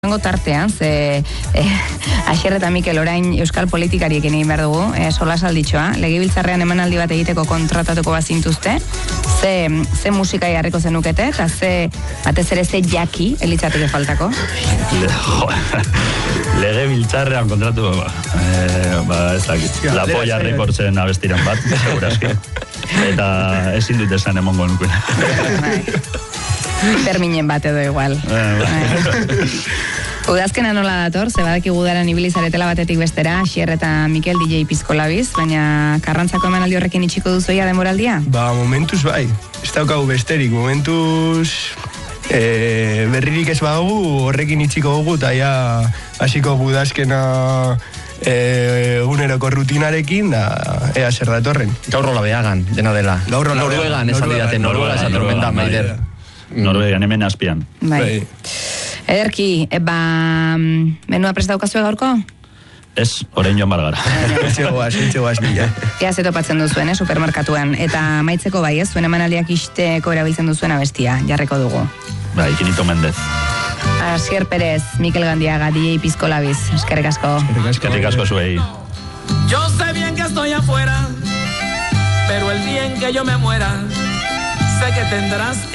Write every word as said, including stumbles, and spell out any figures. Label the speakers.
Speaker 1: Zango tartean, ze eh, Asier eta Mikel orain euskal politikariekin egin behar dugu, eh, sola salditxoa, legebiltzarrean emanaldi bat egiteko kontratatuko bazintuzte, ze, ze musika jarriko zenukete, eta ze, batez ere ze jaki, elitzateke faltako?
Speaker 2: Le, jo, legebiltzarrean kontratu, ba, eh, ba ez dakit, La Polla Recordsen abestiran bat, seguraski, eta ezin dut esan emongo nukuen.
Speaker 1: Terminen bat edo igual. Udazkena nola dator, ze badakigu udaran ibilizaretela batetik bestera, Asier eta Mikel D J Pizkolabiz, baina Karrantzako emanaldi horrekin itxiko duzuia denboraldia?
Speaker 3: Ba, momentuz bai, ez daukagu besterik, momentuz e, berririk ez badugu, horrekin itxiko dugu, eta ja hasiko udazkena e, eguneroko rutinarekin, da ea zer datorren.
Speaker 4: Gaur rola behagan, dena dela.
Speaker 3: Gaur rola
Speaker 4: Noruegan esan didate, Noruega esan tormenta, maider.
Speaker 2: Norvegian, hemen azpian.
Speaker 1: Bai. Ederki, ba, menua prest daukazue gaurko?
Speaker 2: Ez, orain joan bargara.
Speaker 3: Entxegoaz, entxegoaz mila.
Speaker 1: Ea zetopatzen duzuen, eh, supermerkatuan. Eta maitzeko bai, ez, zuen emanaldiak isteko erabiltzen duzuen abestia, jarreko dugu.
Speaker 2: Bai, Kinito Mendez.
Speaker 1: Asier Perez, Mikel Gandiaga, D J Pizkolabiz, eskerrik asko.
Speaker 2: Eskerrik asko zuei.
Speaker 5: Yo sé bien que estoy afuera, pero el día en que yo me muera, sé que tendrás